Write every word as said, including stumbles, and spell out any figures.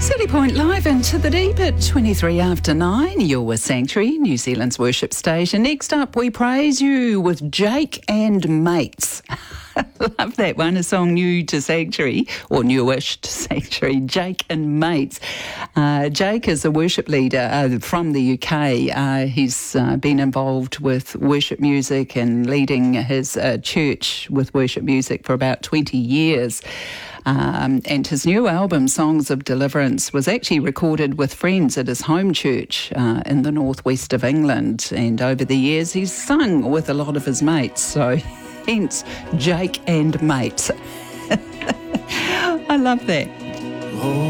City Point live into the deep at twenty-three after nine. You're with Sanctuary, New Zealand's worship station. Next up, we praise you with Jake and Mates. Love that one, a song new to Sanctuary, or newish to Sanctuary, Jake and Mates. Uh, Jake is a worship leader uh, from the U K. Uh, he's uh, been involved with worship music and leading his uh, church with worship music for about twenty years. Um, and his new album, Songs of Deliverance, was actually recorded with friends at his home church uh, in the northwest of England. And over the years, he's sung with a lot of his mates. So hence, Jake and Mates. I love that.